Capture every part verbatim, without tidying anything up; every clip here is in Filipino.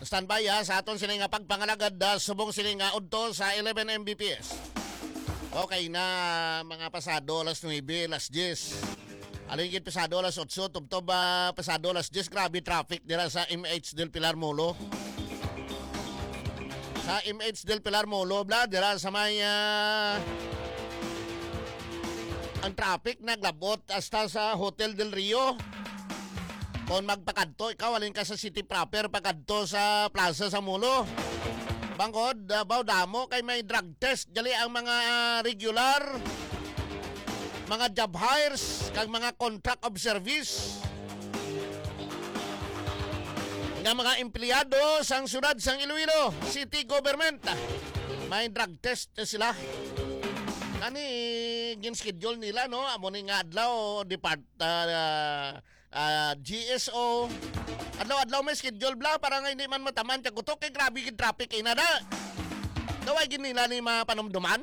Standby ha sa aton sini nga pagpangalagad da subong sini nga udto sa eleven M B P S. Okay na mga pasado alas nuwebe, alas diyes. Alingkit pasado alas otso, tubtob uh, pasado alas diyes. Grabe traffic dira sa M H del Pilar Molo. Sa M H del Pilar Molo bla dira sa may uh, ang traffic naglabot hasta sa Hotel del Rio. Kung magpakadto, ikaw alin ka sa city proper, pagkadto sa plaza sa Mulo. Bangkod, uh, Baudamo, kay may drug test. Dali ang mga uh, regular, mga job hires, kag mga contract of service. Nga mga empleyado sang syudad sang Iloilo, city government. May drug test sila. Kani gin-schedule nila no amo ni nga adlaw depart uh, uh, G S O adlaw-adlaw may schedule bla para nga hindi man mataman kag utok kay grabe gid traffic kay nada. Daway gid nila ni mapanumduman.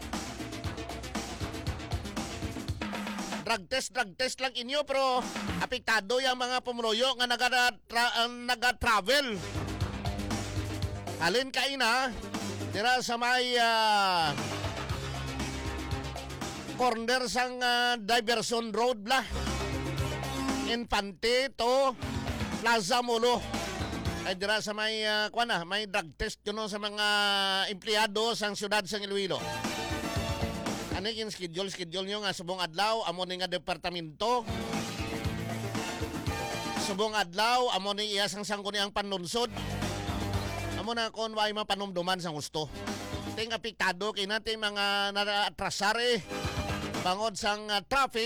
Drug test, drug test lang inyo pero apektado yung mga pumuloyo nga naga-tra- uh, naga-travel. Halin ka ina dira sa may uh, corner sang uh, Diversion Road bla. Infante to Plaza Molo. Ay dira sa may uh, kuan na, may drug test kuno sa mga empleyado sang siyudad sang Iloilo. Ano yung schedule schedule nyo nga subong adlaw amo ni nga departamento. Subong adlaw amo ni iya sang sangguniang panlunsod. Amo na kon way mapanumduman sang gusto. Ting apektado kay natin mga naatrasar eh. Bangod sang uh, traffic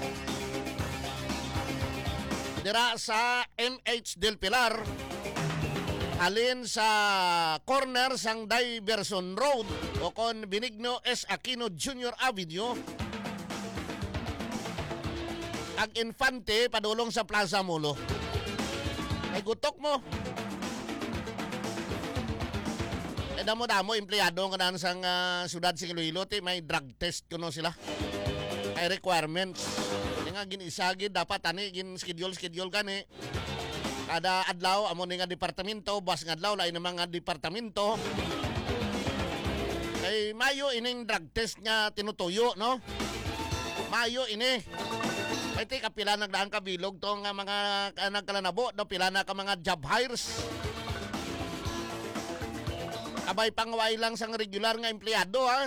dira sa M H del Pilar alin sa corner sang Diversion Road o kon Benigno S. Aquino Junior Avenue ag Infante padulong sa Plaza Molo. Ay gutok mo. Eh damo-damo empleyado kanan sang uh, siyudad sa Iloilo ti may drug test kuno sila. Ay requirements. Yung nga ginisagid dapat ani gin schedule schedule kani. Kada adlaw amo ni nga departamento, bas nga adlaw lain mga departamento. Kay Mayo ining drug test nga tinutuyo no. Mayo ini. Ay ti kapila nagdaan ka bilog to nga mga uh, nagkalanabo no pila na ka mga job hires. Abay pangway lang sang regular nga empleyado ha.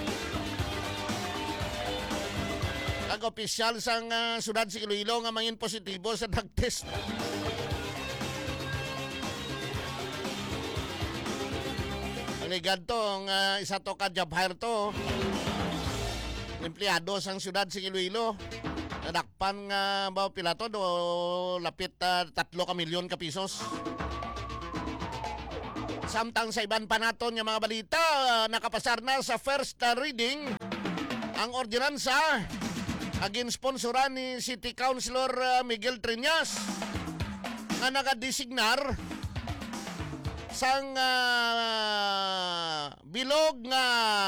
Ang opisyal sang uh, siyudad sa Iloilo nga mangin positibo sa drug test. Ang ligad to, ang uh, isa to ka job hire to. Empleyado sang siyudad sa Iloilo. Nadakpan nga uh, ba pila to do lapit uh, tatlo ka milyon ka pisos. Samtang sa iban pa naton nga mga balita, uh, nakapasar na sa first uh, reading ang ordinansa agin sponsoran ni City Councilor uh, Miguel Triñas nga nagadesignar sang uh, bilog nga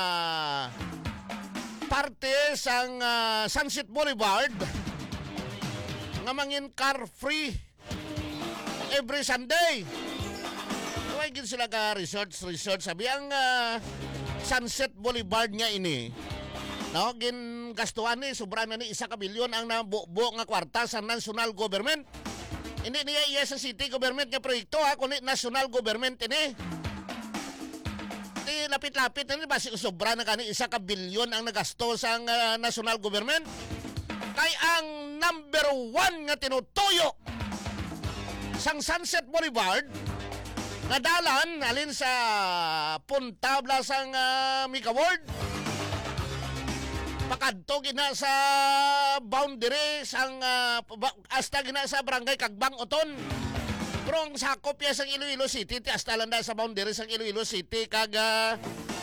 parte sang uh, Sunset Boulevard nga mangin car free every Sunday. Huwag gin sila ka research research sabi ang uh, Sunset Boulevard nga ini no gin gastuan ni sobra na ni isa ka bilyon ang nabubo nga kwarta sa national government. Hindi niya iya sa city government nga proyekto ha kundi national government ini. Di lapit-lapit na ni basi sobra na kani isa ka bilyon ang nagasto sa uh, national government. Kay ang number one nga tinutuyo sang Sunset Boulevard nga dalan alin sa punta bla sang uh, Mika Ward. Pakadto gina sa boundary sang uh, hasta gina sa barangay Kagbang Oton. Pero ang sakop ya sang Iloilo City ti hasta landa sa boundary sang Iloilo City kag uh,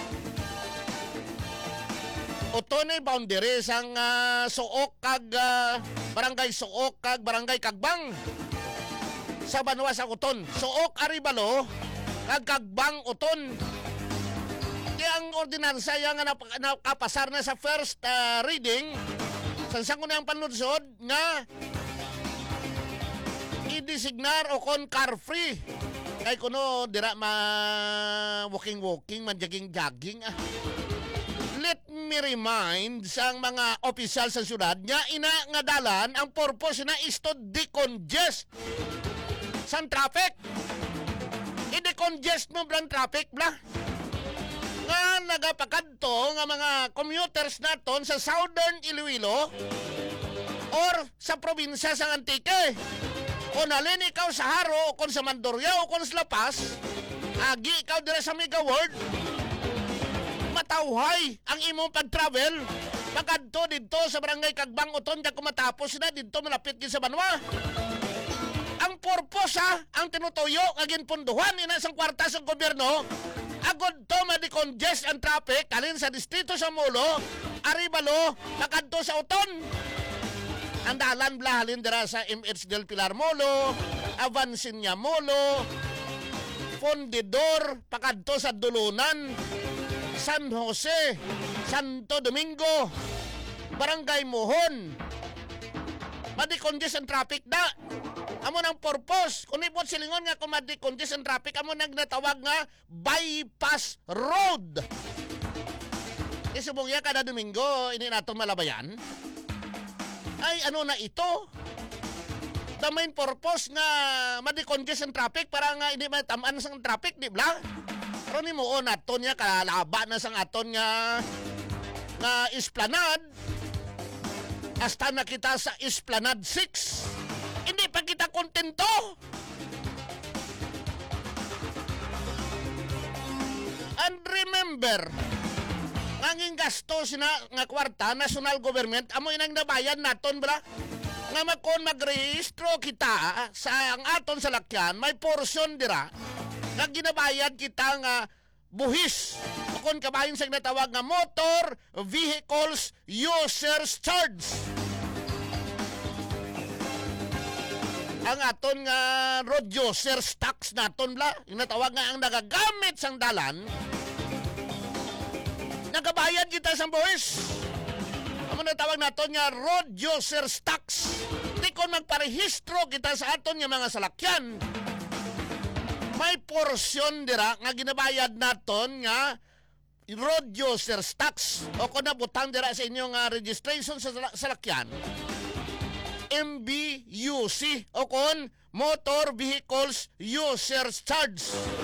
Oton ay boundary sang uh, Suok kag uh, barangay Suok kag barangay Kagbang. Sa Banwa sa Oton. Suok Aribalo kag Kagbang Oton. Ang ordinansa yang nakapasar na sa first uh, reading sansang ko na ang panlunsod nga i-designar o kon car free Kay kuno dira ma walking walking man jogging jogging ah. Let me remind sa mga opisyal sa syudad nga ina nga dalan ang purpose na is to decongest sa traffic. I-decongest mo blang traffic bla. Nga nagapakadto nga mga commuters naton sa Southern Iloilo or sa probinsya sa Antique. Kung alin ikaw sa Haro, o kung sa Mandurria, o kung sa La Paz, agi ikaw dire sa Mega World, matawhay ang imong pag-travel. Pagkadto dito sa barangay Kagbang Uton, diya kumatapos na dito malapit sa Banwa. Ang purpose ha, ang tinutuyo, agin punduhan, ina isang kwarta sa gobyerno, agod to ma-decongest ang traffic, alin sa distrito sa Molo, Aribalo, pagkadto sa Uton. Ang dalan blahalin dira sa M H del Pilar Molo, Avancinia Molo, Fundidor, pakadto sa Dulunan, San Jose, Santo Domingo, Barangay Mohon. Madi-congest ang traffic da. Amo nang purpose. Kung ipot silingon nga kung madi-congest ang traffic, amo nang natawag nga bypass road. Isubong ya kada Domingo, ini nato malabayan. Ay ano na ito? The main purpose nga madi-congest ang traffic para nga hindi matamaan sang traffic, di ba? Pero ni mo naton niya kalaba na sang aton nga nga Esplanade. Hasta na kita sa Esplanade six. Hindi pa kita kontento. And remember, nganging gasto sina nga kwarta, national government, amo inang nabayad naton bra? Nga makon magrehistro kita sa ang aton sa lakyan, may portion dira nga ginabayad kita nga buhis. Kung kabahin sa natawag nga motor vehicles users charge. Ang aton nga road users tax naton bla, yung natawag nga ang nagagamit sang dalan, nagabayad kita sa buhis. Ang natawag naton nga road users tax. Di kung magparehistro kita sa aton nga mga salakyan, may porsyon dira nga ginabayad naton nga road users tax. O kung nabutang dira sa inyong uh, registration sa salakyan, M B U C o kung motor vehicles users charge.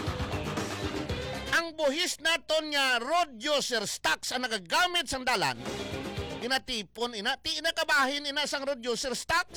Ang buhis naton nga road users tax ang nagagamit sang dalan, inatipon ina, ti inakabahin ina sang road users tax.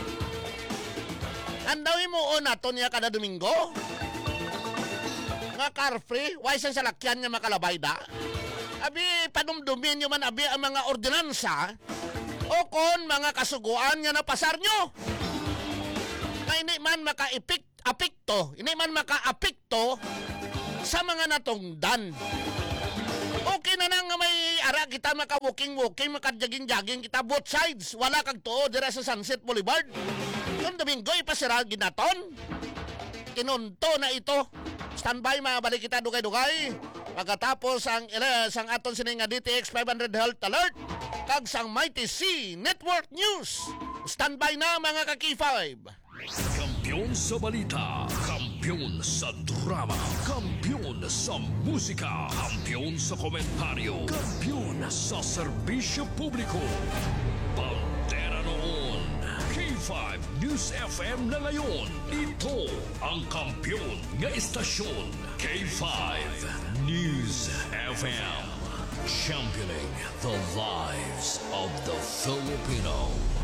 Andawin mo o naton niya kada Domingo nga car free, why sang salakyan nga makalabay da? Abi, panumdumin nyo man abi ang mga ordinansa o kon mga kasuguan nga napasar nyo. Na hindi man maka-apikto, hindi man maka-apikto sa mga natungdan. Okay na nang may ara kita maka-walking-walking, maka-jogging-jogging kita both sides. Wala kag tuo dira sa Sunset Boulevard. Yung Domingo, ipasira ginaton. Kinunto na ito. Standby, mga balik kita dugay-dugay. Pagkatapos ang uh, sang aton sining nga D T X five hundred Health Alert kag sang Mighty C Network News. Standby na mga ka-K five. Kampiyon sa balita, kampiyon sa drama, kampiyon sa musika, kampiyon sa komentaryo, kampiyon sa serbisyo publiko. Bandera noon, K five News F M na ngayon. Ito ang kampiyon nga istasyon, K five News F M. Championing the lives of the Filipino.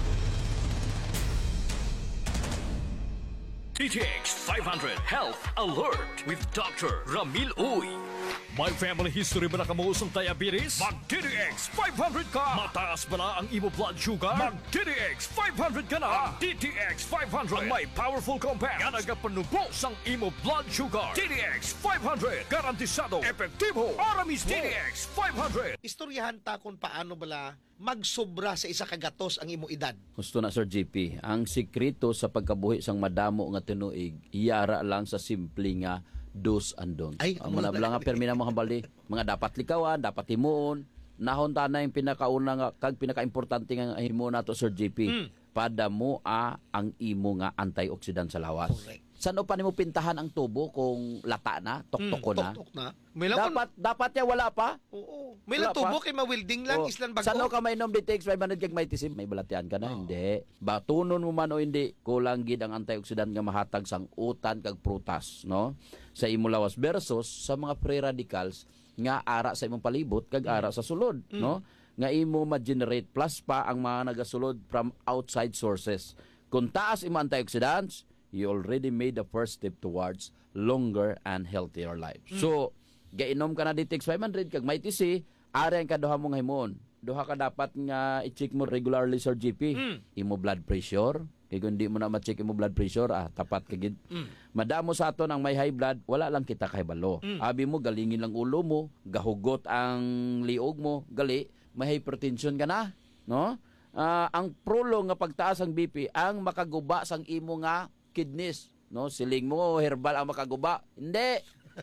D T X five hundred Health Alert with Doctor Ramil Uy. May family history ba na kamuusong diabetes? Mag-D T X five hundred ka! Mataas ba na ang imo blood sugar? Mag-D T X five hundred ka na! Ang D T X five hundred ang may powerful compounds nga nagapanubos ang imo blood sugar. D T X five hundred, garantisado, epektibo, Aramis D T X five hundred. Istoryahan ta kung paano bala magsobra sa isa kagatos ang imo edad. Gusto na Sir J P, ang sikreto sa pagkabuhi sang madamo nga tinuig, iyara lang sa simple nga dos and don'ts. Ay, ang mga nga permi na mga bali, mga dapat likawan, dapat himuon, nahon ta na yung pinakauna nga kag pinakaimportante nga himo nato Sir J P. Mm. Pada mo a ang imo nga antioxidant sa lawas. Correct. Saan pa nimo pintahan ang tubo kung lata na, tuktok ko na? Tok-tok na. May lang Dapat dapat ya wala pa. Oo. May Wala lang tubo pa. kay ma-welding lang Oh, islan bago. Sano ka mainom D T X five hundred kag may tisim, may balatian ka na? Oh. Hindi. Batunon mo man o hindi, kulang gid ang antioxidant nga mahatag sang utan kag prutas, no? Sa imo lawas versus sa mga free radicals nga ara sa imong palibot kag ara sa sulod, no? Nga imo ma-generate plus pa ang mga nagasulod from outside sources. Kung taas imo antioxidants, you already made the first step towards longer and healthier life. So, gainom ka na D T X five hundred kag may T C, ari ang kaduha mong himon. Duha ka dapat nga i-check mo regularly sa G P. Imo blood pressure, kay kung di mo na ma-check imo blood pressure, ah, tapat ka gid. Madamo sa aton ang may high blood, wala lang kita kahibalo. Abi mo galingin lang ulo mo, gahugot ang liog mo, gali, may hypertension ka na, no? Ah, ang prolong nga pagtaas ang B P ang makaguba sang imo nga kidneys, no? Siling mo herbal ang makaguba. Hindi.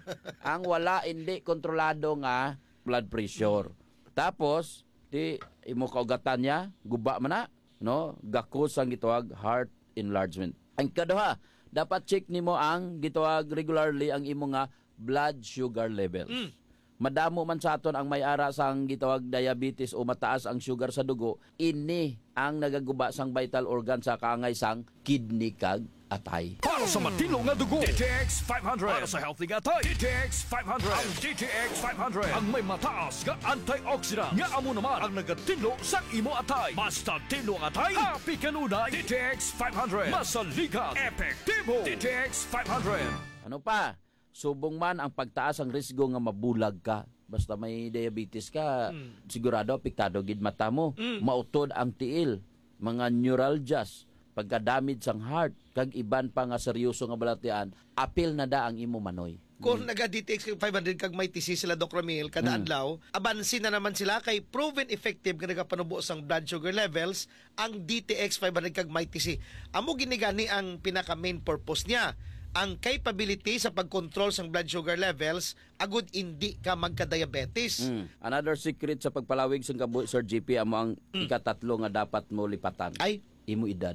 Ang wala hindi kontrolado nga blood pressure. Tapos di imo kaugatan niya, guba man na, no? Gakos ang gitawag heart enlargement. Ang kaduha, dapat check nimo ang gitawag regularly ang imo nga blood sugar levels. Madamo man sa aton ang may ara sang gitawag diabetes o mataas ang sugar sa dugo, ini ang nagaguba sang vital organ sa kaangay sang kidney kag atay. Para sa matino nga dugo, D T X five hundred. Para sa healthy nga tay, D T X five hundred. Ang D T X five hundred ang may mataas nga antioxidant nga amo naman ang nagatinlo sa imo atay. Basta tinlo ang atay, happy kanunay. D T X five hundred. Masaligan, epektibo. D T X five hundred. Ano pa? Subong man ang pagtaas ang risgo nga mabulag ka. Basta may diabetes ka, sigurado apektado gid mata mo. Mautod ang tiil, mga neuralgias, pagka-damage sang heart, kag iban pa nga seryoso nga balatian, apil na da ang imo manoy. Kung naga-D T X five hundred kag may T C sila Doc Ramil kada adlaw, abansin na naman sila kay proven effective nga nagapanubo sang blood sugar levels ang D T X five hundred kag may T C. Amo ginigani ang pinaka main purpose niya. Ang capability sa pag-control sang blood sugar levels agud hindi ka magka-diabetes. Mm. Another secret sa pagpalawig sang kabuhi Sir G P amo ang ikatatlo nga dapat mo lipatan. Ay, Imo edad.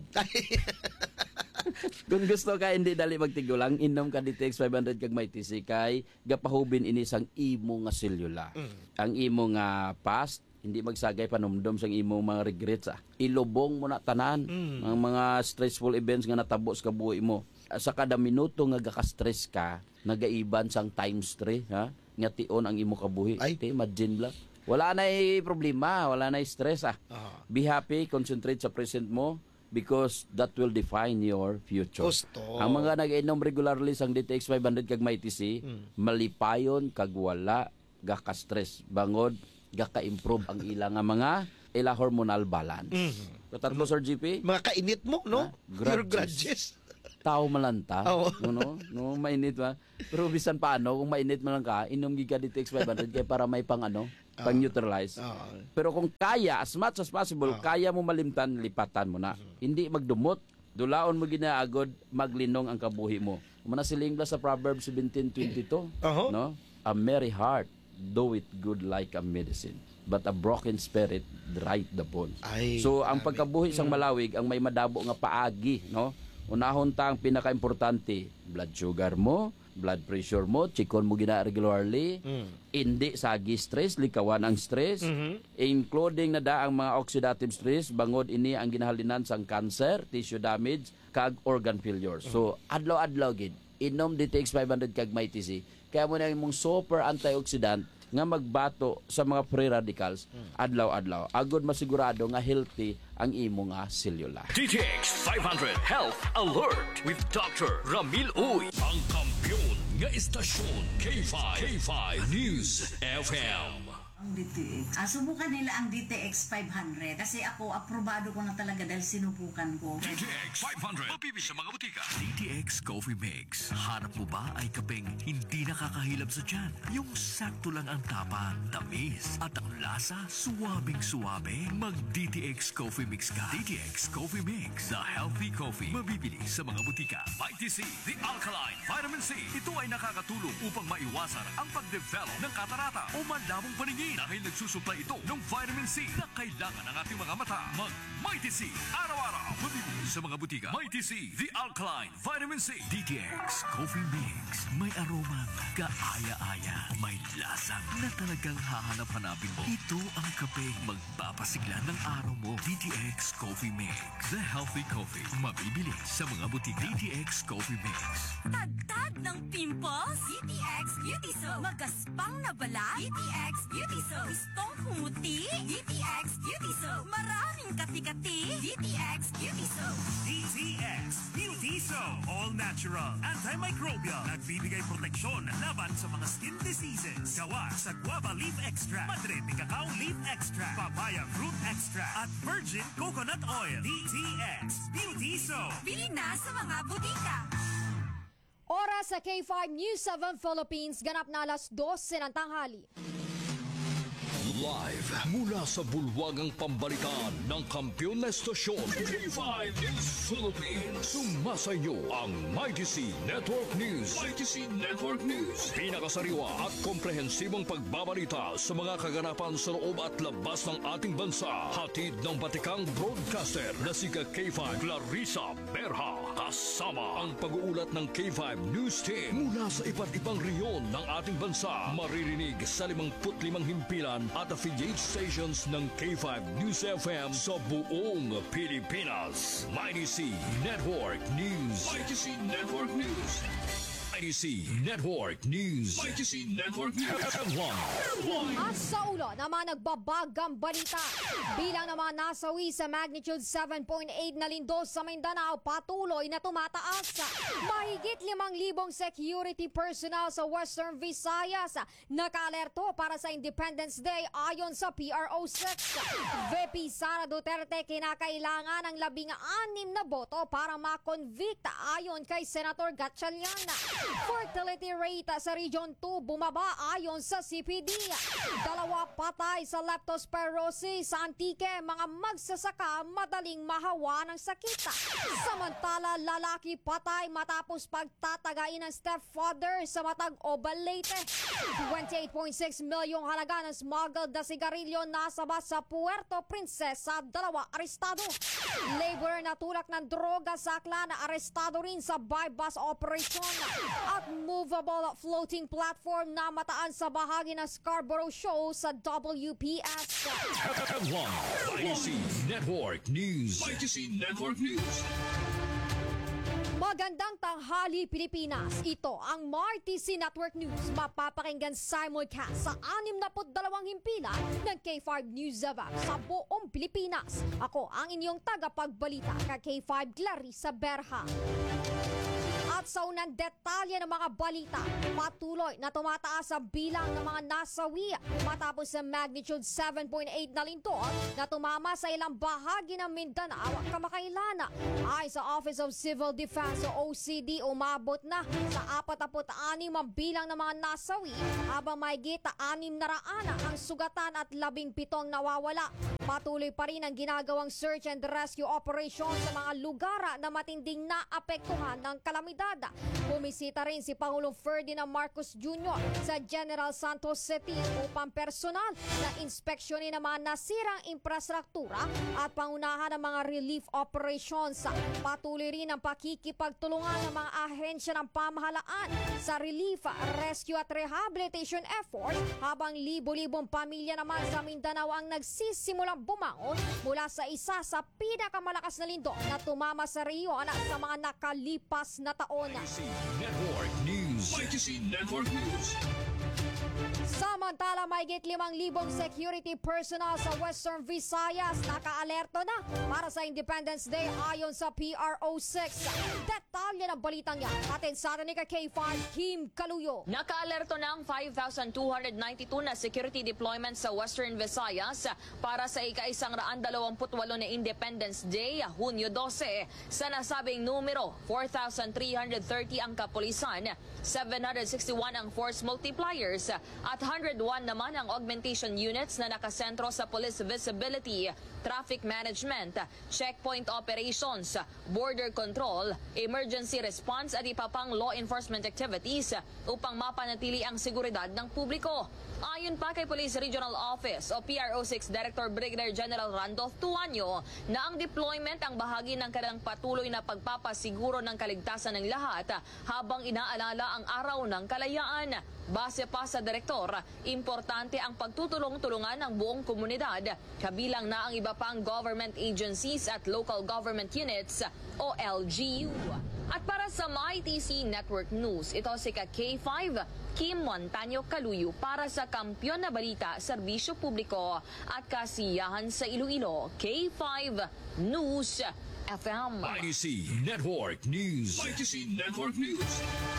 Kung gusto ka hindi dali magtigulang, inom ka D T X five hundred kag may T C kay gapahubin ini sang imo nga selula. Ang imo nga past hindi magsagay panumdom sang imo mga regrets ah. Ilubong mo na tanan ang mga stressful events nga natabo sa kabuhi mo. Sa kada minuto nga gaka-stress ka, nagaiban sang times three, ha? Nga tion ang imo kabuhi. Ay. Te, imagine lang. Wala na problema, wala na stress ah. Ah. Be happy, concentrate sa present mo because that will define your future. Gusto. Ang mga nag-inom regularly sang D T X five hundred kag may T C, malipayon kag wala gaka-stress. Bangod gaka-improve ang ilang nga mga ila hormonal balance. So, tatlo Sir G P, mga kainit mo, no? Ah, Your grudges. grudges. tao malanta, Oo. no, no, mainit ba? Pero bisan paano kung mainit man lang ka, inom giga D T X five hundred kay para may pang ano, pang neutralize. Oo. Pero kung kaya, as much as possible, kaya mo malimtan, lipatan mo na. Hindi magdumot. Dulaon mo ginaagod, maglinong ang kabuhi mo. Manasiling ba sa Proverbs seventeen twenty-two? Oho. No? A merry heart, do it good like a medicine. But a broken spirit, dry the bones. Ay, so, ang grabe. pagkabuhi sang malawig, ang may madabo nga paagi, no? Unahon ta ang pinaka-importante, blood sugar mo, blood pressure mo, chikon mo gina regularly, hindi sagi stress, likawan ang stress, including na da ang mga oxidative stress, bangod ini ang ginahalinan sang cancer, tissue damage, kag organ failure. So, adlaw-adlaw gid, inom D T X five hundred kag may T C, kaya mo na imong super antioxidant nga magbato sa mga free radicals adlaw-adlaw. Agod masigurado nga healthy ang imo nga selula. D T X five hundred Health Alert with Doctor Ramil Uy. Ang kampiyon nga istasyon K five. K five News F M. Ang D T X. Ah, subukan nila ang D T X five hundred kasi ako, aprobado ko na talaga dahil sinubukan ko. D T X five hundred. Mabibili sa mga butika. D T X Coffee Mix. Hanap mo ba ay kapeng hindi nakakahilab sa tiyan? Yung sakto lang ang tapa, tamis, at ang lasa, suwabing suwabe? Mag D T X Coffee Mix ka. D T X Coffee Mix. The healthy coffee. Mabibili sa mga butika. Vitamin C, the alkaline vitamin C. Ito ay nakakatulong upang maiwasan ang pagdevelop ng katarata o malamong paningin. C dahil nagsusupply ito ng vitamin C na kailangan ng ating mga mata. Mag Mighty C araw-araw. Mabibili sa mga butika. Mighty C, the alkaline vitamin C. D T X Coffee Mix. May aromang kaaya-aya. May lasang na talagang hahanap-hanapin mo. Ito ang kapeng magpapasigla ng araw mo. D T X Coffee Mix. The healthy coffee. Mabibili sa mga butika. D T X Coffee Mix. Tagtag ng pimples? D T X Beauty Soap. Magaspang na balat? D T X Beauty Soap. Gustong kumuti? D T X Beauty Soap. Maraming kati-kati? D T X Beauty Soap. D T X Beauty Soap. All natural, antimicrobial, nagbibigay proteksyon laban sa mga skin diseases. Gawa sa guava leaf extract, Madrid de cacao leaf extract, papaya fruit extract, at virgin coconut oil. D T X Beauty Soap. Bili na sa mga butika. Oras sa K five News seven Philippines, ganap na alas dose ng tanghali. Live mula sa bulwagang pambalitaan ng kampiyon na estasyon K five News Philippines. Sumasayo ang Mighty C Network News. Mighty C Network News. Pinakasariwa at komprehensibong pagbabalita sa mga kaganapan sa loob at labas ng ating bansa. Hatid ng batikang broadcaster na si K five Clarissa Berha. Kasama ang pag-uulat ng K five News Team mula sa iba't ibang reyon ng ating bansa. Maririnig sa limangput limang himpilan at affiliate stations ng K five News F M sa buong Pilipinas. Mighty C Network News. Mighty C Network News. Mighty C Network News. Mighty C Network News. At sa ulo naman nagbabagang balita. Bilang naman nasawi sa magnitude seven point eight na lindol sa Mindanao, patuloy na tumataas. Mahigit limang libong security personnel sa Western Visayas naka-alerto para sa Independence Day ayon sa P R O six. V P Sara Duterte kinakailangan ng labing anim na boto para makonvict ayon kay Senator Gatchalian. Fertility rate sa Region two bumaba ayon sa C P D. Dalawa patay sa leptospirosis sa Antique, mga magsasaka madaling mahawa ng sakit. Samantala, lalaki patay matapos pagtatagain ng stepfather sa Matag-Obal, Leyte. twenty-eight point six milyong halaga ng smuggled na sigarilyo nasaba sa Puerto Princesa, dalawa arestado. Labor na tulak ng droga sa Aklan na arestado rin sa buy-bus operation. At movable floating platform na mataan sa bahagi ng Scarborough Show sa W P S. Mighty C Network News. Mighty C Network News. Magandang tanghali, Pilipinas. Ito ang Mighty C Network News. Mapapakinggan simulcast sa anim na dalawang himpilan ng K five News F M sa buong Pilipinas. Ako ang inyong tagapagbalita ka K five Clarissa Berha. At sa unang detalye ng mga balita, patuloy na tumataas ang bilang ng mga nasawi matapos sa magnitude seven point eight na lindol na tumama sa ilang bahagi ng Mindanao kamakailan. Ay sa Office of Civil Defense o O C D, umabot na sa forty-six ang bilang ng mga nasawi habang mahigit anim na raan ang sugatan at labing pitong nawawala. Patuloy pa rin ang ginagawang search and rescue operation sa mga lugar na matinding naapektuhan ng kalamidad. Bumisita rin si Pangulong Ferdinand Marcos Junior sa General Santos City upang personal na inspeksyonin ang mga nasirang infrastruktura at pangunahan ng mga relief operations. Patuloy rin ang pakikipagtulungan ng mga ahensya ng pamahalaan sa relief, rescue at rehabilitation effort habang libo-libong pamilya naman sa Mindanao ang nagsisimulang bumangon mula sa isa sa pinakamalakas na lindol na tumama sa rehiyon sa mga nakalipas na taon. Mighty C Network News. Mighty C Network News. Samantala, mahigit limang libong security personnel sa Western Visayas naka-alerto na para sa Independence Day ayon sa P R O six. Detalye ng balitang yan atin sa atin ni K five Kim Kaluyo. Naka-alerto ng five thousand two hundred ninety-two na security deployment sa Western Visayas para sa ika-isang raan dalawamput walo na Independence Day, Hunyo twelve. Sa nasabing numero, four thousand three hundred thirty ang kapulisan naman, seven hundred sixty-one ang force multipliers at one hundred one naman ang augmentation units na nakasentro sa police visibility, traffic management, checkpoint operations, border control, emergency response at iba pang law enforcement activities upang mapanatili ang seguridad ng publiko. Ayon pa kay Police Regional Office o P R O six Director Brigadier General Randolph Tuanyo na ang deployment ang bahagi ng kanilang patuloy na pagpapasiguro ng kaligtasan ng lahat habang inaalala ang araw ng kalayaan. Base pa sa direktor, importante ang pagtutulong-tulungan ng buong komunidad, kabilang na ang iba pang government agencies at local government units o L G U. At para sa My T C Network News, ito si ka K five, Kim Montaño Kaluyo para sa Kampiyon na Balita, Serbisyo Publiko at Kasiyahan sa Iloilo, K five News F M. My T C Network News. My T C Network News.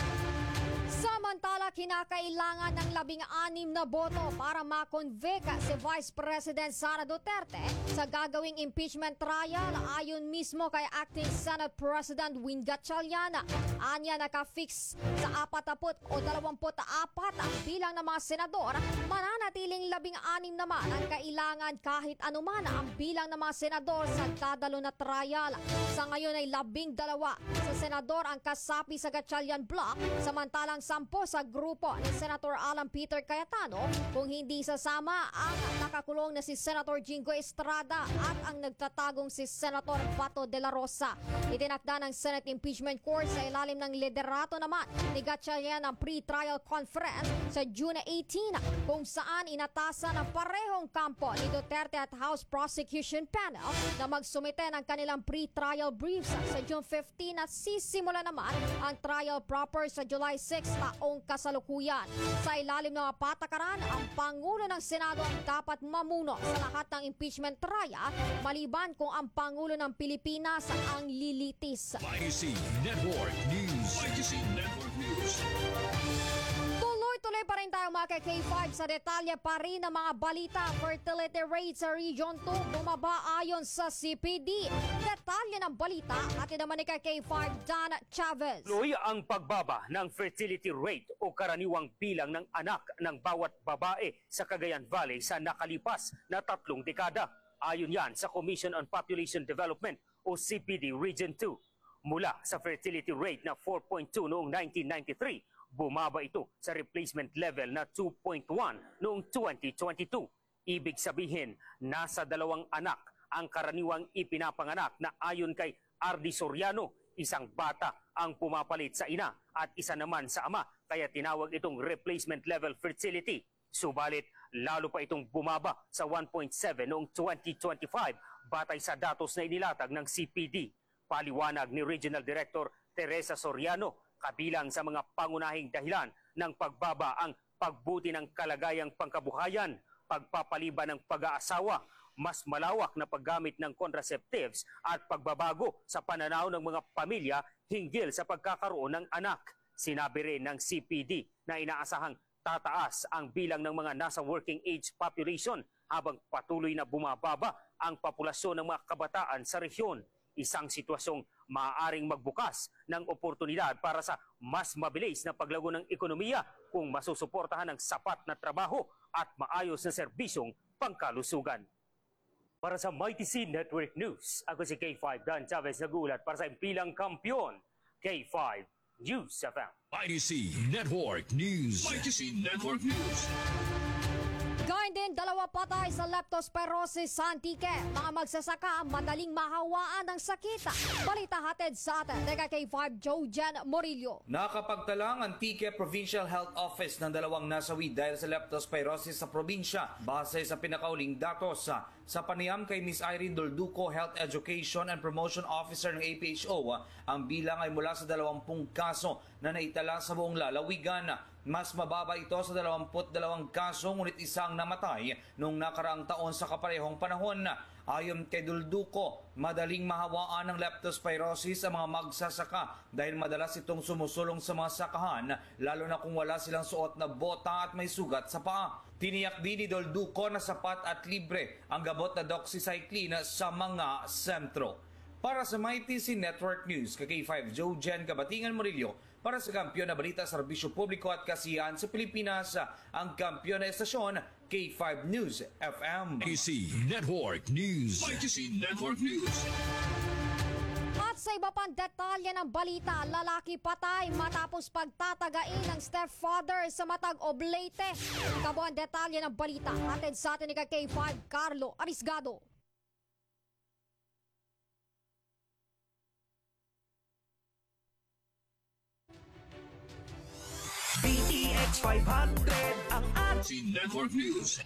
Samantala, kinakailangan ng labing-anim na boto para makonvict si Vice President Sara Duterte sa gagawing impeachment trial ayon mismo kay Acting Senate President Win Gatchalian. Anya nakafix sa apataput o dalawamput apat ang bilang ng mga senador, mananatiling labing-anim naman ang kailangan kahit anuman ang bilang ng mga senador sa dadalo na trial. Sa ngayon ay labing dalawa sa senador ang kasapi sa Gatchalian Block, samantalang sampo sa grupo ni Senator Alan Peter Cayetano kung hindi sasama ang nakakulong na si Senator Jingo Estrada at ang nagtatagong si Senator Bato de la Rosa. Itinakda ng Senate Impeachment Court sa ilalim ng liderato naman ni Gatchalian ang pre-trial conference sa June eighteen kung saan inatasan ang parehong kampo ni Duterte at House Prosecution Panel na magsumite ng kanilang pre-trial briefs sa June fifteen at sisimula naman ang trial proper sa July six taong kasalukuyan. Sa ilalim ng mga patakaran, ang Pangulo ng Senado ang dapat mamuno sa lahat ng impeachment trial maliban kung ang Pangulo ng Pilipinas ang lilitis. My T C Network News. My T C Network News. Tuloy-tuloy pa rin tayo mga K five sa detalye pa rin ng mga balita. Fertility rate sa Region two bumaba ayon sa C P D. Detalye ng balita at naman ni K five Dan Chavez. Tuloy ang pagbaba ng fertility rate o karaniwang bilang ng anak ng bawat babae sa Cagayan Valley sa nakalipas na tatlong dekada. Ayon yan sa Commission on Population Development o C P D Region two. Mula sa fertility rate na four point two noong nineteen ninety-three, bumaba ito sa replacement level na two point one noong twenty twenty-two. Ibig sabihin, nasa dalawang anak ang karaniwang ipinapanganak na ayon kay Ardi Soriano, isang bata ang pumapalit sa ina at isa naman sa ama, kaya tinawag itong replacement level fertility. Subalit, lalo pa itong bumaba sa one point seven noong twenty twenty-five batay sa datos na inilatag ng C P D. Paliwanag ni Regional Director Teresa Soriano, kabilang sa mga pangunahing dahilan ng pagbaba ang pagbuti ng kalagayang pangkabuhayan, pagpapaliban ng pag-aasawa, mas malawak na paggamit ng contraceptives at pagbabago sa pananaw ng mga pamilya hinggil sa pagkakaroon ng anak. Sinabi rin ng C P D na inaasahang tataas ang bilang ng mga nasa working age population habang patuloy na bumababa ang populasyon ng mga kabataan sa rehiyon. Isang sitwasyong maaaring magbukas ng oportunidad para sa mas mabilis na paglago ng ekonomiya kung masusuportahan ng sapat na trabaho at maayos na serbisyong pangkalusugan. Para sa My T C Network News, ako si K five Dan Chavez nagulat para sa impilang kampiyon, K five News F M. My T C Network News. My T C Network News. Gayun din, dalawa patay sa leptospirosis sa Antique. Mga magsasaka madaling mahawaan ng sakit. Balita hatid sa atin, Teka K five Jojen Morillo. Nakapagtala ang Antique Provincial Health Office ng dalawang nasawi dahil sa leptospirosis sa probinsya. Base sa pinakauling datos sa sa panayam kay Miss Irene Dolduco, Health Education and Promotion Officer ng A P H O, ang bilang ay mula sa dalawampung kaso na naitala sa buong lalawigan. Mas mababa ito sa dalawamput dalawang kaso ngunit isang namatay noong nakaraang taon sa kaparehong panahon. Ayon kay Dulduco, madaling mahawaan ng leptospirosis ang mga magsasaka dahil madalas itong sumusulong sa mga sakahan lalo na kung wala silang suot na bota at may sugat sa paa. Tiniyak din ni Dulduco na sapat at libre ang gamot na doxycycline sa mga sentro. Para sa My T C Network News, K five Jojen Kabatingan Morillo, Para sa Kampiyon na Balita, Serbisyo Publiko at Kasiyahan sa Pilipinas, ang kampiyon na estasyon, K five News F M. I C Network News. I C Network News. At sa iba pang detalye ng balita, lalaki patay matapos pagtatagain ng stepfather sa Matag Oblate. Kabuang detalye ng balita, hatid sa atin ni K five Carlo Arisgado. D T X five hundred ang I C Network News.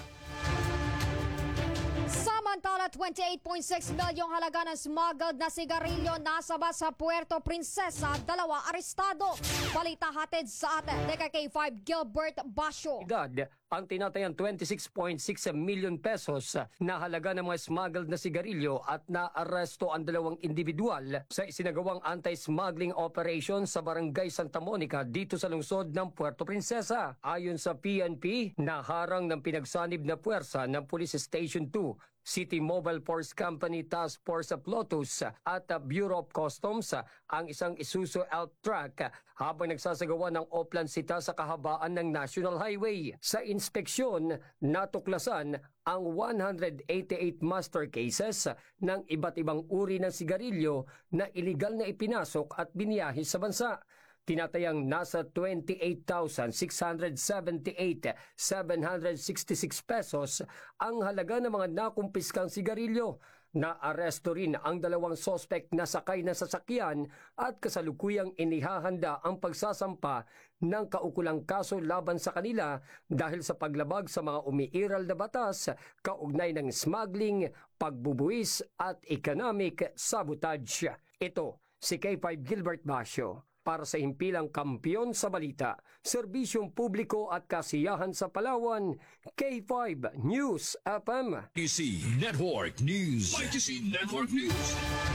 Samantala, twenty-eight point six milyong halaga ng smuggled na sigarilyo nasaba sa Puerto Princesa, dalawa arestado. Balita hatid sa atin ni K five Gilbert Basyo. Agad ang tinatayang twenty-six point six million pesos na halaga ng mga smuggled na sigarilyo at naaresto ang dalawang individual sa isinagawang anti-smuggling operation sa Barangay Santa Monica dito sa lungsod ng Puerto Princesa. Ayon sa P N P, naharang ng pinagsanib na puwersa ng Police Station two, City Mobile Force Company Task Force of Lotus at Bureau of Customs ang isang Isuzu Elf truck habang nagsasagawa ng Oplan Sita sa kahabaan ng National Highway. Sa inspeksyon, natuklasan ang one hundred eighty-eight master cases ng iba't ibang uri ng sigarilyo na iligal na ipinasok at biniyahe sa bansa. Tinatayang nasa twenty-eight thousand six hundred seventy-eight thousand seven hundred sixty-six pesos ang halaga ng mga nakumpiskang sigarilyo. Naaresto rin ang dalawang sospek na sakay na sasakyan at kasalukuyang inihahanda ang pagsasampa ng kaukulang kaso laban sa kanila dahil sa paglabag sa mga umiiral na batas kaugnay ng smuggling, pagbubuwis at economic sabotage. Ito si K five Gilbert Basyo. Para sa himpilang kampiyon sa balita, serbisyong publiko at kasiyahan sa Palawan, K five News F M. I C Network News. I C Network News.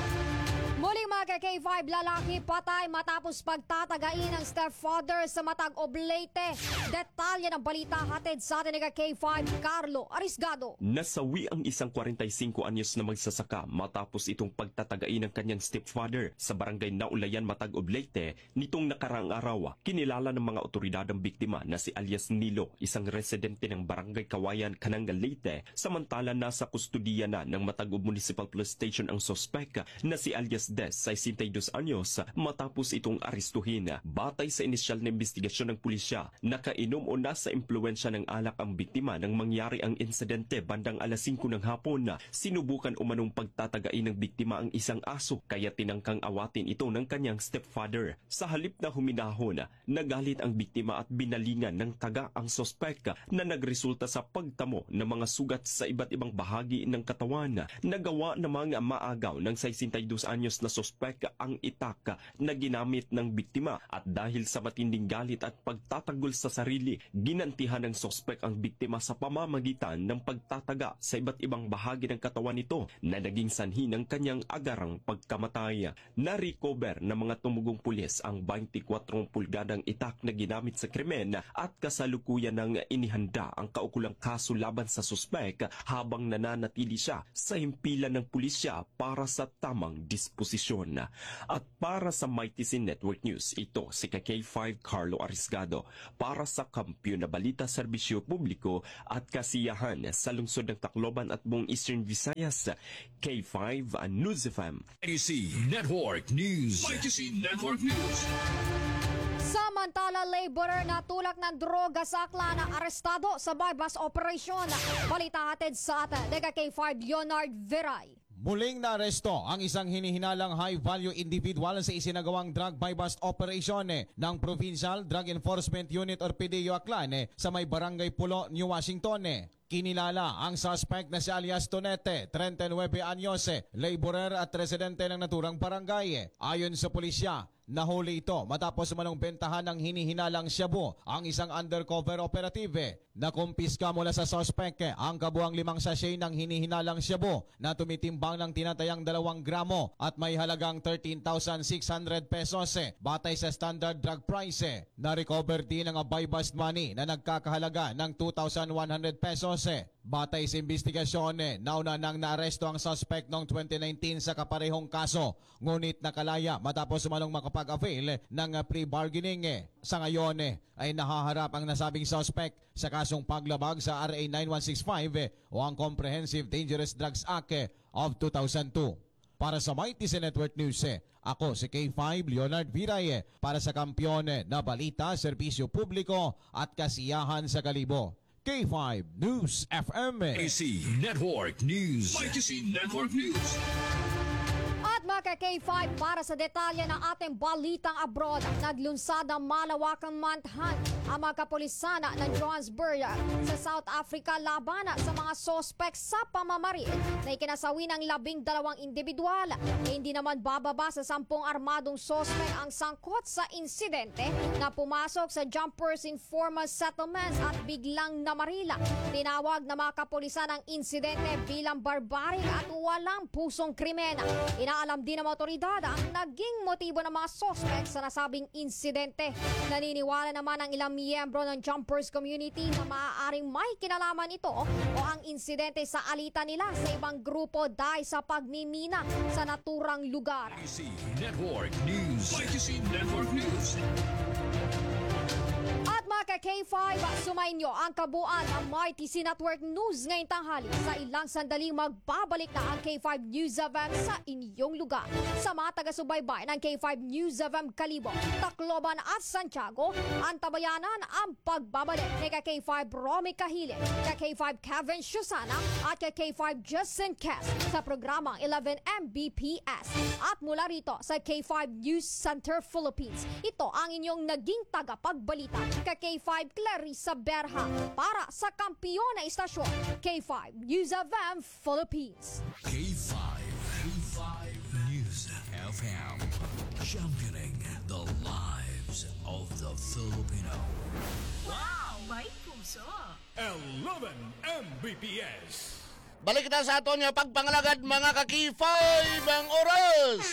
Muling mga K five, lalaki patay matapos pagtatagain ng stepfather sa Matag Oblate. Detalye ng balita hatid sa atin ni K five Carlo Arisgado. Nasawi ang isang forty-five anyos na magsasaka matapos itong pagtatagain ng kanyang stepfather sa barangay Naulayan, Matag Oblate nitong nakaraang araw. Kinilala ng mga otoridad ang biktima na si alias Nilo, isang residente ng barangay Kawayan, Kananga, Leyte, samantala nasa kustudiya na ng Matag Municipal Police Station ang sospek na si alias Des, sixty-two anyos, matapos itong aristuhin. Batay sa inisyal na investigasyon ng pulisya, nakainom o nasa impluensya ng alak ang biktima nang mangyari ang insidente bandang alas singko ng hapon. Sinubukan umanong pagtatagain ng biktima ang isang aso, kaya tinangkang awatin ito ng kanyang stepfather. Sa halip na huminahon, nagalit ang biktima at binalingan ng taga ang sospek na nagresulta sa pagtamo ng mga sugat sa iba't ibang bahagi ng katawan. Nagawa ng mga maagaw ng sixty-two anyos na sospek ang itak na ginamit ng biktima at dahil sa matinding galit at pagtatagol sa sarili, ginantihan ng sospek ang biktima sa pamamagitan ng pagtataga sa iba't ibang bahagi ng katawan nito na naging sanhi ng kanyang agarang pagkamatay. Na-recover ng mga tumugong pulis ang twenty-four pulgadang itak na ginamit sa krimen at kasalukuyan ng inihanda ang kaukulang kaso laban sa sospek habang nananatili siya sa himpilan ng pulisya para sa tamang disposisyon. At para sa Mighty Sin Network News, ito si K five Carlo Arisgado para sa Kampiyon na Balita, Serbisyo Publiko at Kasiyahan sa lungsod ng Tacloban at buong Eastern Visayas, K five News F M. I C Network News. I C Network News. Samantala, laborer na tulak ng droga sa Aklan na arestado sa bypass operation. Balita hatid sa atin ni K five Leonard Veray. Muling naaresto ang isang hinihinalang high-value individual sa isinagawang drug buy-bust operation eh, ng Provincial Drug Enforcement Unit or P D E O Aklan eh, sa may Barangay Pulo, New Washington. Eh. Kinilala ang suspect na si alias Tonete, thirty-nine anyos, eh, laborer at residente ng naturang barangay. Eh. Ayon sa pulisya, nahuli ito matapos manong bentahan ng hinihinalang shabu ang isang undercover operative. Eh. Nakumpiska mula sa suspect eh, ang kabuang limang sachet ng hinihinalang shabu na tumitimbang ng tinatayang dalawang gramo at may halagang thirteen thousand six hundred pesos eh, batay sa standard drug price. Eh. Na-recover din ang buy-bust money na nagkakahalaga ng two thousand one hundred pesos Santos. Eh. Batay sa investigasyon, eh, nauna nang naaresto ang suspect noong twenty nineteen sa kaparehong kaso. Ngunit nakalaya matapos manong makapag-avail ng uh, pre-bargaining. Eh. Sa ngayon eh, ay nahaharap ang nasabing suspect sa kasong paglabag sa R A nine one six five eh, o ang Comprehensive Dangerous Drugs Act eh, of two thousand two. Para sa Mighty Sa Network News, eh, ako si K five Leonard Viray eh, para sa Kampiyon eh, na balita, serbisyo publiko at kasiyahan sa Kalibo. K five News F M. A C Network News. Mighty Sa Network News. At mga K five, para sa detalye ng ating balitang abroad, naglunsad ang malawakang manhunt ang mga kapulisana ng Johannesburg sa South Africa laban sa mga sospek sa pamamaril na ikinasawi ng labing dalawang individual. E hindi naman bababa sa sampung armadong sospek ang sangkot sa insidente na pumasok sa Jumpers Informal Settlements at biglang namarila. Tinawag na mga kapulisan ang insidente bilang barbaric at walang pusong krimen. Inaalam din ng otoridad ang naging motibo ng mga sospek sa nasabing insidente. Naniniwala naman ang ilang miyembro ng Jumpers community na maaaring may kinalaman ito o ang insidente sa alitan nila sa ibang grupo dahil sa pagmimina sa naturang lugar. A C Network News. Mighty Sa Network News. At mga K five, sumayin nyo ang kabuuan ng Mighty Sa Network News ngayong tanghali. Sa ilang sandali magbabalik na ang K five News of M sa inyong lugar. Sa mga taga-subaybay ng K five News of M Kalibo, Tacloban at Santiago, antabayanan ang pagbabalik ni K five Romy Kahile, K five Kevin Shusana at K five Justin Kess sa programang eleven M B P S. At mula rito sa K five News Center Philippines, ito ang inyong naging tagapagbalita K five Clarissa Berha para sa kampiyon na istasyon K five News of M Philippines. K five. K five News F M. Championing the lives of the Filipino. Wow! May puso! eleven M B P S. Balik kita sa aton nga pagpangalagad mga ka-K five ang oras.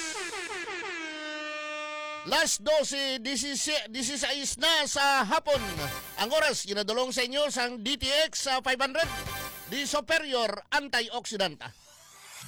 Last twelve, sixteen na sa hapon. Ang oras, ginadulong sa inyo sa D T X five hundred, di Superior Antioxidanta.